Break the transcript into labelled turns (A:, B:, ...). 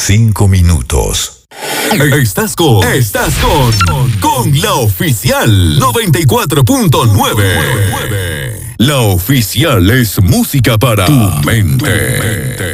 A: 5 minutos.
B: Estás con La Oficial 94.9. La Oficial es música para tu mente.